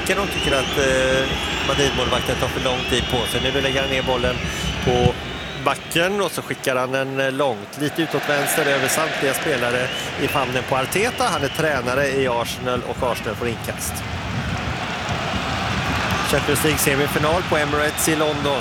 kritiken. De tycker att Madrid-målvakten tar för lång tid på sig. Nu lägger han ner bollen på backen och så skickar han den långt, lite utåt vänster över samtliga spelare i famnen på Arteta. Han är tränare i Arsenal och Arsenal får inkast. Champions League semifinal på Emirates i London.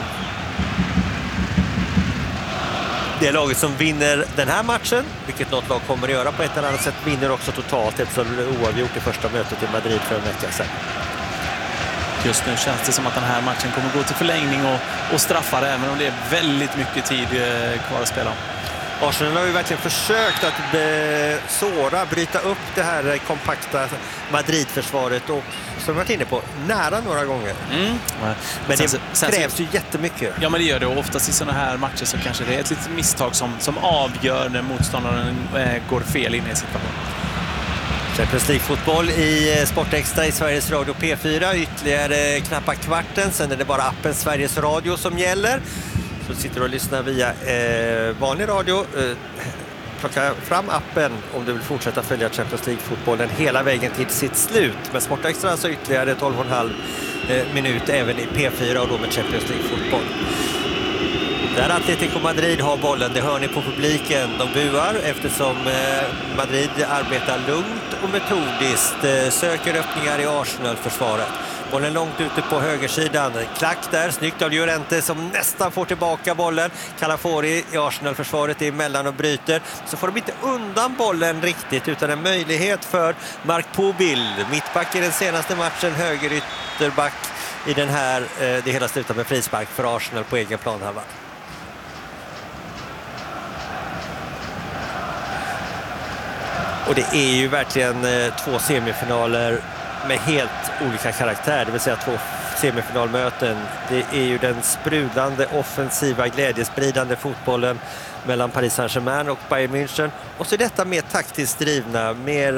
Det laget som vinner den här matchen, vilket något lag kommer att göra på ett eller annat sätt, vinner också totalt eftersom det är oavgjort i första mötet i Madrid för en vecka sedan. Just nu känns det som att den här matchen kommer gå till förlängning och straffar, även om det är väldigt mycket tid kvar att spela. Arsenal har ju verkligen försökt att bryta upp det här kompakta Madrid-försvaret och som jag varit inne på, nära några gånger. Men det krävs ju jättemycket. Ja, men det gör det. Och oftast i sådana här matcher så kanske det är ett litet misstag som avgör när motståndaren går fel in i situationen. Champions League-fotboll i Sportextra i Sveriges Radio P4. Ytterligare knappa kvarten. Sen är det bara appen Sveriges Radio som gäller. Så sitter du och lyssnar via vanlig radio. Plocka fram appen om du vill fortsätta följa Champions League-fotbollen hela vägen till sitt slut. Men Sportextra alltså ytterligare 12,5 minut även i P4 och då med Champions League-fotboll. Där Atletico Madrid har bollen, det hör ni på publiken. De buar eftersom Madrid arbetar lugnt och metodiskt. Söker öppningar i Arsenal-försvaret. Bollen långt ute på högersidan. Klack där, snyggt av Llorente som nästan får tillbaka bollen. Calafori i Arsenal-försvaret är emellan och bryter. Så får de inte undan bollen riktigt utan en möjlighet för Mark Pobil. Mittback i den senaste matchen, högerytterback i den här. Det hela slutar med frispark för Arsenal på egen planhalva. Och det är ju verkligen två semifinaler med helt olika karaktär, det vill säga två semifinalmöten. Det är ju den sprudlande, offensiva, glädjespridande fotbollen mellan Paris Saint-Germain och Bayern München. Och så är detta mer taktiskt drivna, mer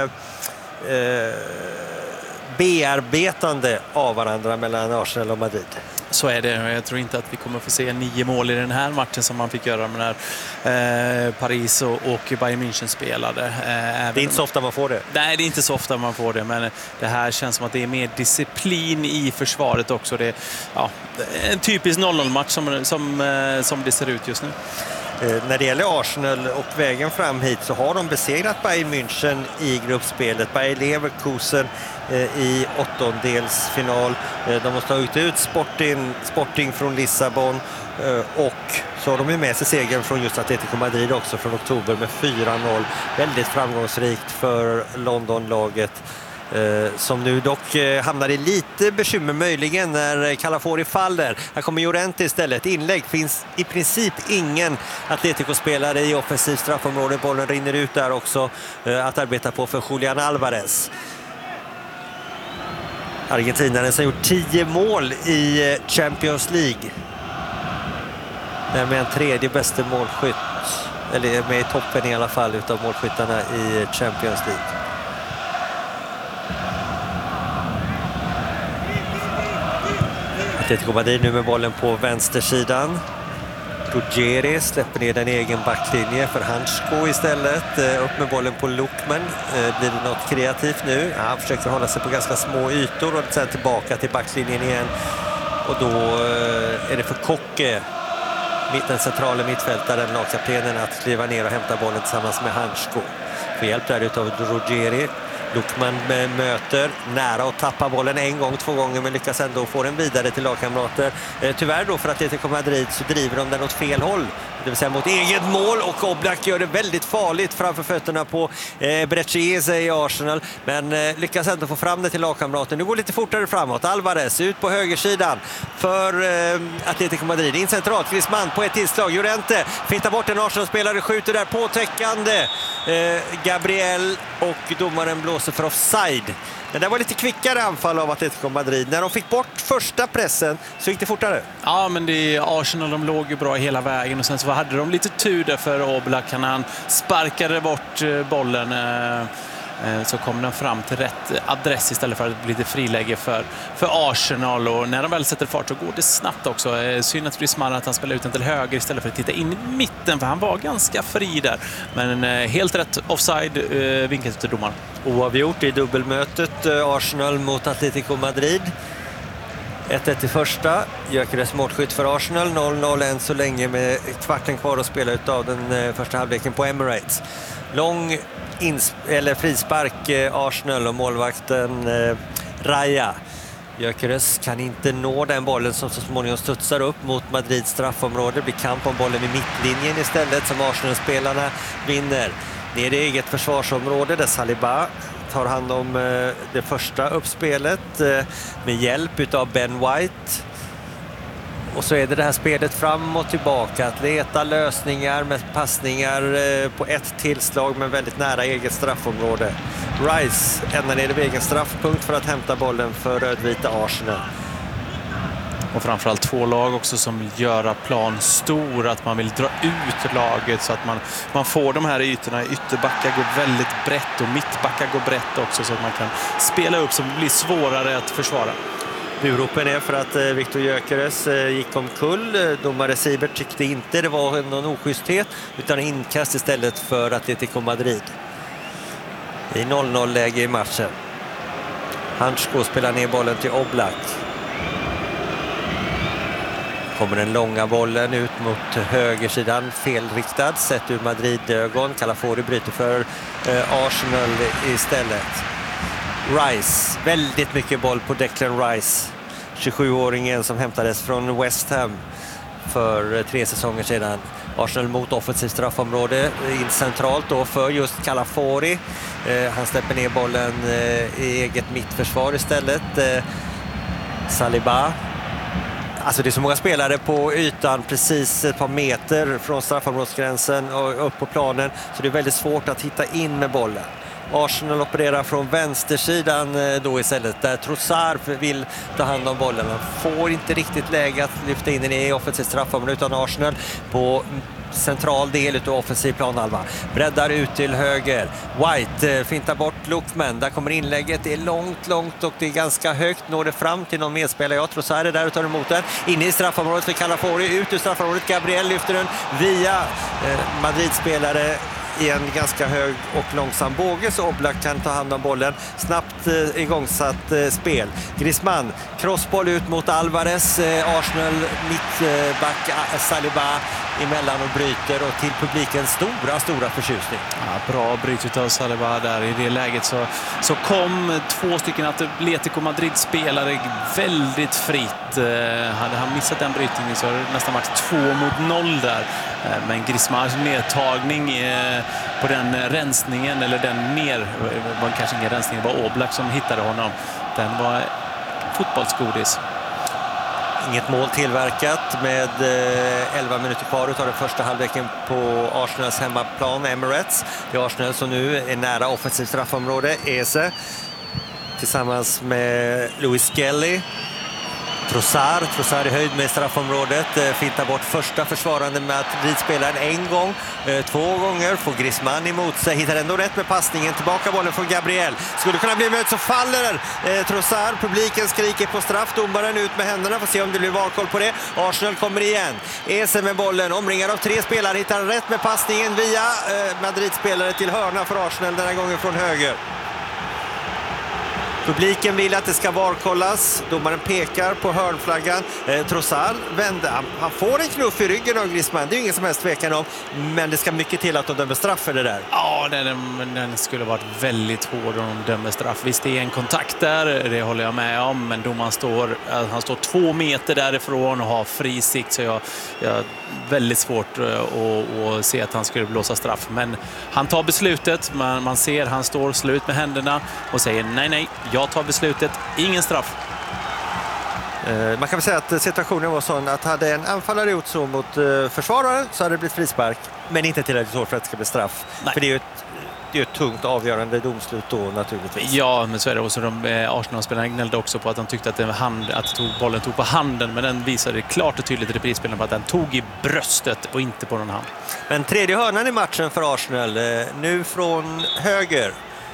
bearbetande av varandra mellan Arsenal och Madrid. Så är det. Jag tror inte att vi kommer få se 9 mål i den här matchen som man fick göra med när Paris och Bayern München spelade. Det är inte så ofta man får det. Nej, det är inte så ofta man får det, men det här känns som att det är mer disciplin i försvaret också. Det är en typisk 0-0-match som det ser ut just nu. När det gäller Arsenal och vägen fram hit så har de besegrat Bayern München i gruppspelet. Bayer Leverkusen i åttondelsfinal. De måste ha ut Sporting från Lissabon och så har de ju med sig segern från just Atletico Madrid också från oktober med 4-0. Väldigt framgångsrikt för Londonlaget. Som nu dock hamnar i lite bekymmer möjligen när Calafori faller. Här kommer Llorente istället. Inlägg, finns i princip ingen Atletico-spelare i offensiv straffområde. Bollen rinner ut där också att arbeta på för Julian Alvarez. Argentinaren som gjort 10 mål i Champions League. Med en tredje bästa målskytt. Eller med i toppen i alla fall utav målskyttarna i Champions League. Atletico Madrid nu med bollen på vänstersidan. Ruggeri släpper ner den egen backlinje för Hansko istället. Upp med bollen på Lookman. Blir det något kreativt nu? Ja, han försöker hålla sig på ganska små ytor och sen tillbaka till backlinjen igen. Och då är det för Koke, den centrala mittfältaren, lagkaptenen, att kliva ner och hämta bollen tillsammans med Hansko. Får hjälp där utav Ruggeri. Lookman möter nära och tappar bollen en gång, 2 gånger, men lyckas ändå få den vidare till lagkamrater. Tyvärr då för att Atletico Madrid så driver de den åt fel håll. Det vill säga mot eget mål och Oblak gör det väldigt farligt framför fötterna på Brecciese i Arsenal. Men lyckas ändå få fram det till lagkamraten. Nu går lite fortare framåt. Alvarez ut på högersidan för Atletico Madrid. In centralt, Griezmann på ett tillslag. Llorente fintar bort en Arsenal-spelare, skjuter där påtäckande. Gabriel och domaren blåser för offside. Men det var lite kvickare anfall av Atletico Madrid. När de fick bort första pressen så gick det fortare. Ja, men det är Arsenal, de låg ju bra hela vägen. Och sen så hade de lite tur där för Oblak. Han sparkade bort bollen. Så kom den fram till rätt adress istället för att det blir lite friläge för Arsenal. Och när de väl sätter fart så går det snabbt också. Synd att Griezmann att han spelar ut den till höger istället för att titta in i mitten. För han var ganska fri där. Men helt rätt offside vinket till domaren. Oavgjort i dubbelmötet Arsenal mot Atletico Madrid. 1-1 i första. Gyökeres målskytt för Arsenal. 0-0 än så länge med kvarten kvar att spela utav den första halvleken på Emirates. Lång frispark Arsenal och målvakten Raya. Gyökeres kan inte nå den bollen som så småningom studsar upp mot Madrids straffområde. Det blir kamp om bollen i mittlinjen istället som Arsenal-spelarna vinner. Ner i eget försvarsområde där Saliba tar hand om det första uppspelet med hjälp av Ben White. Och så är det här spelet fram och tillbaka, att leta lösningar med passningar på ett tillslag men väldigt nära eget straffområde. Rice ändrar ner vid egen straffpunkt för att hämta bollen för rödvita Arsenal. Och framförallt två lag också som gör plan stor, att man vill dra ut laget så att man får de här ytorna. Ytterbackar går väldigt brett och mittbackar går brett också så att man kan spela upp så det blir svårare att försvara. Buropen är för att Viktor Gyökeres gick omkull. Domare Siebert tyckte inte det var någon oschysthet utan inkast istället för Atletico Madrid. I 0-0-läge i matchen. Hansko spelar ner bollen till Oblak. Kommer den långa bollen ut mot högersidan, felriktad sett ur Madrid-ögon. Calafori bryter för Arsenal istället. Rice, väldigt mycket boll på Declan Rice. 27-åringen som hämtades från West Ham för 3 säsonger sedan. Arsenal mot offensivt straffområde in centralt då för just Calafori. Han släpper ner bollen i eget mittförsvar istället. Saliba. Alltså det är så många spelare på ytan precis ett par meter från straffområdesgränsen och upp på planen så det är väldigt svårt att hitta in med bollen. Arsenal opererar från vänstersidan då istället där Trossard vill ta hand om bollen. Han får inte riktigt läge att lyfta in den i offensivt straffområde utan Arsenal på central del av offensiv planhalva. Breddar ut till höger. White fintar bort Lookman. Där kommer inlägget. Det är långt och det är ganska högt. Når det fram till någon medspelare. Jag tror så här är där och tar emot den. Inne i straffområdet för Calafori. Ut ur straffområdet. Gabriel lyfter den via Madrid-spelare i en ganska hög och långsam båge så Oblak kan ta hand om bollen. Snabbt igångsatt spel. Griezmann, crossboll ut mot Alvarez. Arsenal mittback Saliba emellan och bryter och till publikens stora förtjusning. Ja, bra bryt av Saliba där. I det läget så kom 2 stycken Atletico Madrid-spelare väldigt fritt. Hade han missat den brytningen så hade det nästan varit 2-0 där. Men Griezmanns nedtagning på den rensningen, eller var kanske ingen rensning, det var Oblak som hittade honom. Den var fotbollsgodis. Inget mål tillverkat med 11 minuter kvar utav den första halvleken på Arsenals hemmaplan Emirates. Det är Arsenal som nu är nära offensivt straffområde. Eze tillsammans med Louis Skelly. Trossard i höjd med straffområdet, fintar bort första försvarande Madrid-spelaren en gång, 2 gånger, får Griezmann emot sig, hittar ändå rätt med passningen, tillbaka bollen från Gabriel, skulle kunna bli möt så faller Trossard, publiken skriker på straff, domaren ut med händerna, får se om det blir valkoll på det. Arsenal kommer igen, Eze med bollen, omringad av 3 spelare, hittar rätt med passningen via Madrid-spelare till hörna för Arsenal, den här gången från höger. Publiken vill att det ska varkollas. Domaren pekar på hörnflaggan. Trossard vänder. Han får en knuff i ryggen av Griezmann. Det är ingen som helst tvekan om. Men det ska mycket till att de dömer straff för det där. Ja, den skulle varit väldigt hård om de dömer straff. Visst, det är en kontakt där. Det håller jag med om. Men domaren han står 2 meter därifrån och har fri sikt. Så jag väldigt svårt att se att han skulle blåsa straff. Men han tar beslutet. Man ser han står slut med händerna och säger nej. Jag tar beslutet, ingen straff. Man kan väl säga att situationen var sån att hade en anfallare gjort så mot försvararen så hade det blivit frispark. Men inte tillräckligt hårt för att det ska bli straff. Nej. För det är ju ett tungt avgörande domslut då naturligtvis. Ja, men så är det också. Arsenal-spelarna gnällde också på att de tyckte att bollen tog på handen. Men den visade klart och tydligt i reprisspelen på att den tog i bröstet och inte på någon hand. Men tredje hörnan i matchen för Arsenal. Nu från höger.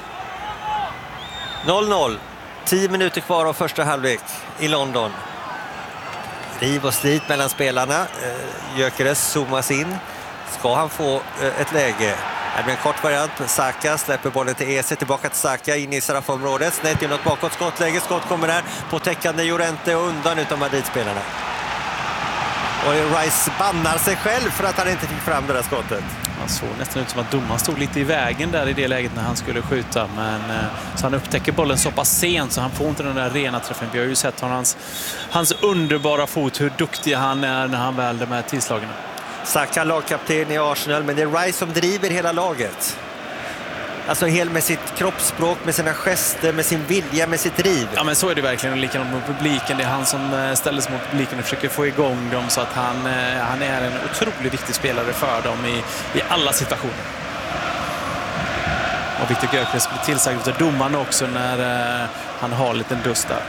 0-0. 10 minuter kvar av första halvlek i London. Riv och slit mellan spelarna. Gyökeres zoomas in. Ska han få ett läge? Det blir en kort variant. Saka släpper bollen till Ese, tillbaka till Saka in i straffområdet. Snett inåt bakåt, skottläge. Skott kommer där på täckande Llorente och undan utav Madrid-spelarna. Och Rice bannar sig själv för att han inte fick fram det där skottet. Han såg nästan ut som att domaren stod lite i vägen där i det läget när han skulle skjuta. Men så han upptäcker bollen så pass sent så han får inte den där rena träffen. Vi har ju sett hans underbara fot, hur duktig han är när han väl är med tillslagen. Saka lagkapten i Arsenal, men det är Rice som driver hela laget. Alltså med sitt kroppsspråk, med sina gester, med sin vilja, med sitt driv. Ja, men så är det verkligen. Och likadant med publiken. Det är han som ställer sig mot publiken och försöker få igång dem. Så att han är en otroligt viktig spelare för dem i alla situationer. Och Viktor Gyökeres blir tillsagd av domaren också när han har en liten dust där.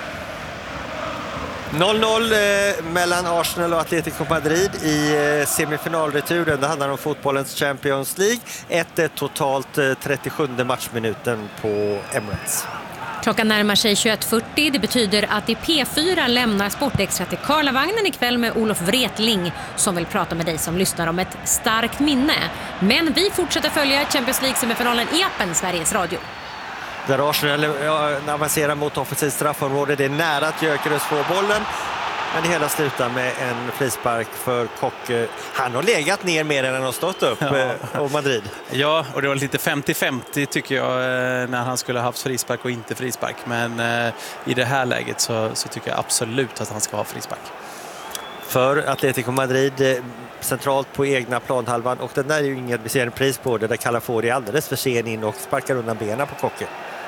0-0 mellan Arsenal och Atletico Madrid i semifinalreturen. Det handlar om fotbollens Champions League. 1-1 totalt 37 matchminuten på Emirates. Klockan närmar sig 21.40. Det betyder att i P4 lämnar Sportextra till Karlavagnen ikväll med Olof Wretling som vill prata med dig som lyssnar om ett starkt minne. Men vi fortsätter följa Champions League-semifinalen i appen Sveriges Radio. Där Arsenal avancerar mot offensivt straffområde. Det är nära att Gyökeres får bollen. Men det hela slutar med en frispark för Koke. Han har legat ner mer än han har stått upp och Madrid. Ja, och det var lite 50-50 tycker jag när han skulle ha haft frispark och inte frispark. Men i det här läget så tycker jag absolut att han ska ha frispark. För Atletico Madrid centralt på egna planhalvan. Och den där är ju inget vi ser en pris på det där Calafori är alldeles för sen in och sparkar undan benen på Koke.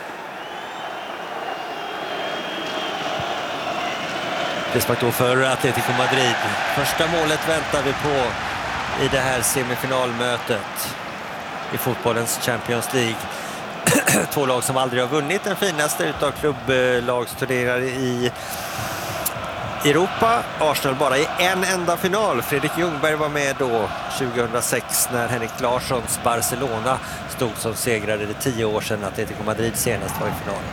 Frispark då för Atletico Madrid. Första målet väntar vi på i det här semifinalmötet i fotbollens Champions League. Två lag som aldrig har vunnit den finaste utav klubblagsturneringar i Europa. Arsenal bara i en enda final. Fredrik Ljungberg var med då 2006 när Henrik Larssons Barcelona stod som segrare. Det 10 år sedan Atletico Madrid senast var i final.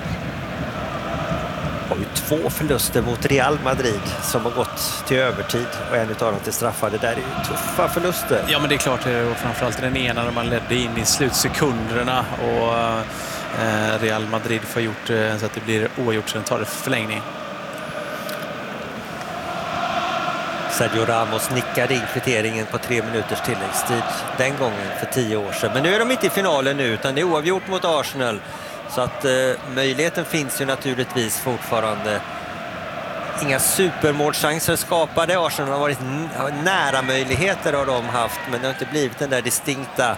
Har ju 2 förluster mot Real Madrid som har gått till övertid och en utav dem till straffar. Det där är ju tuffa förluster. Ja, men det är klart, och framförallt den ena när man ledde in i slutsekunderna och Real Madrid får gjort så att det blir oavgjort, sen tar det förlängning. Sergio Ramos nickade in kvitteringen på 3 minuters tilläggstid den gången för 10 år sedan. Men nu är de inte i finalen nu utan det är oavgjort mot Arsenal. Så att möjligheten finns ju naturligtvis fortfarande. Inga supermålchanser skapade. Arsenal har varit nära möjligheter har de haft. Men det har inte blivit den där distinkta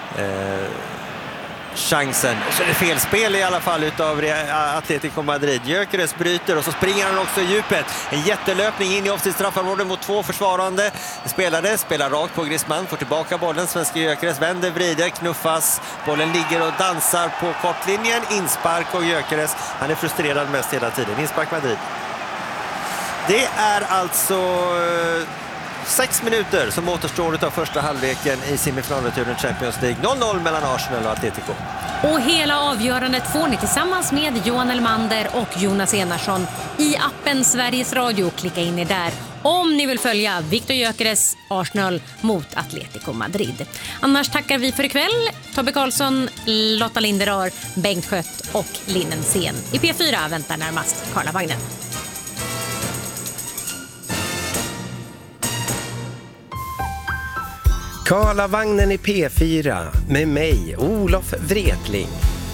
chansen. Och så är det felspel i alla fall utav Atletico Madrid. Gyökeres bryter och så springer han också i djupet. En jättelöpning in i offensivt straffområde mot 2 försvarande spelare. Spelar rakt på Griezmann, får tillbaka bollen. Svenska Gyökeres vänder, vrider, knuffas. Bollen ligger och dansar på kortlinjen. Inspark och Gyökeres. Han är frustrerad mest hela tiden. Inspark Madrid. Det är alltså 6 minuter som återstår av första halvleken i semifinalreturen Champions League. 0-0 mellan Arsenal och Atletico. Och hela avgörandet får ni tillsammans med Johan Elmander och Jonas Enarsson i appen Sveriges Radio. Klicka in er där om ni vill följa Viktor Gyökeres Arsenal mot Atletico Madrid. Annars tackar vi för ikväll. Tobbe Karlsson, Lotta Linderör, Bengt Skött och Linnen Sen. I P4 väntar närmast Karlavagnen. Karlavagnen i P4 med mig, Olof Wretling.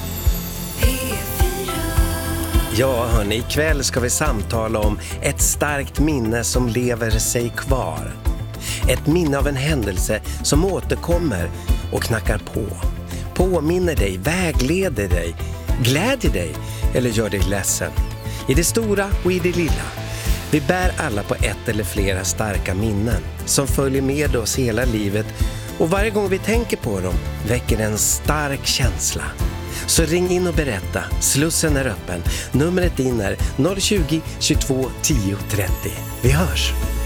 Ja hörni, ikväll ska vi samtala om ett starkt minne som lever sig kvar. Ett minne av en händelse som återkommer och knackar på. Påminner dig, vägleder dig, glädjer dig eller gör dig ledsen. I det stora och i det lilla. Vi bär alla på ett eller flera starka minnen som följer med oss hela livet och varje gång vi tänker på dem väcker en stark känsla. Så ring in och berätta, Slussen är öppen. Numret in är 020 22 10 30. Vi hörs!